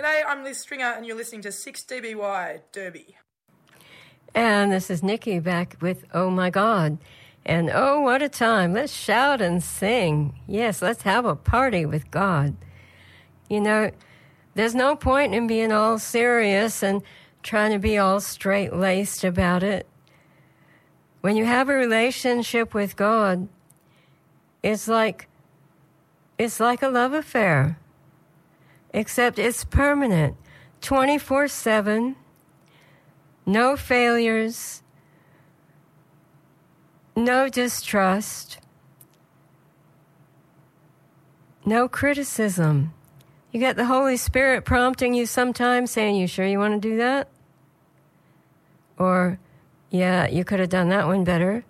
G'day, I'm Liz Stringer and you're listening to 6DBY Derby. And this is Nikki back with Oh My God. And oh, what a time. Let's shout and sing. Yes, let's have a party with God. You know, there's no point in being all serious and trying to be all straight-laced about it. When you have a relationship with God, it's like a love affair, except it's permanent, 24/7, no failures, no distrust, no criticism. You get the Holy Spirit prompting you sometimes, saying, you sure you want to do that? Or, yeah, you could have done that one better.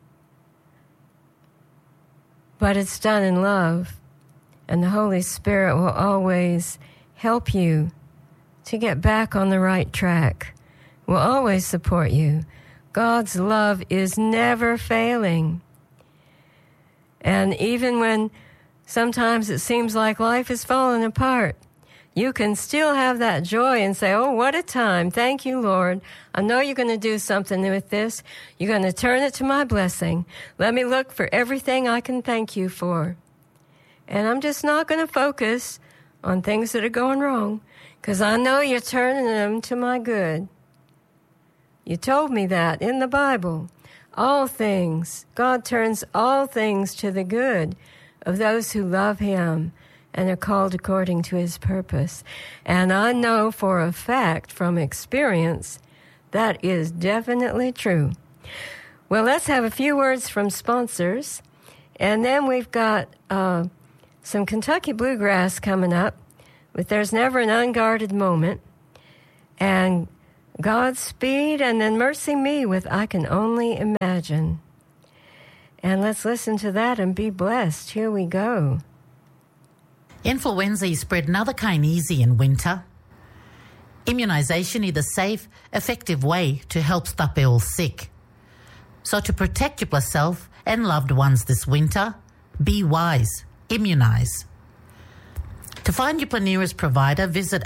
But it's done in love, and the Holy Spirit will always help you to get back on the right track, will always support you. God's love is never failing. And even when sometimes it seems like life is falling apart, you can still have that joy and say, oh, what a time. Thank you, Lord. I know you're going to do something with this. You're going to turn it to my blessing. Let me look for everything I can thank you for. And I'm just not going to focus on things that are going wrong, because I know you're turning them to my good. You told me that in the Bible. All things, God turns all things to the good of those who love him and are called according to his purpose. And I know for a fact from experience that is definitely true. Well, let's have a few words from sponsors. And then we've got some Kentucky Bluegrass coming up with There's Never an Unguarded Moment, and Godspeed, and then Mercy Me with I Can Only Imagine. And let's listen to that and be blessed. Here we go. Influenza is spread another kind easy in winter. Immunisation is the safe, effective way to help stop ill sick. So to protect yourself and loved ones this winter, be wise, immunise. To find your nearest provider, visit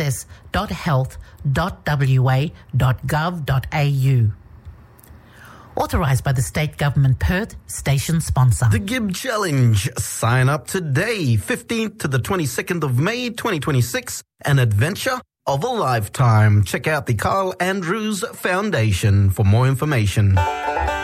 access.health.wa.gov.au. Authorised by the State Government Perth, station sponsor. The Gib Challenge. Sign up today, 15th to the 22nd of May 2026. An adventure of a lifetime. Check out the Carl Andrews Foundation for more information.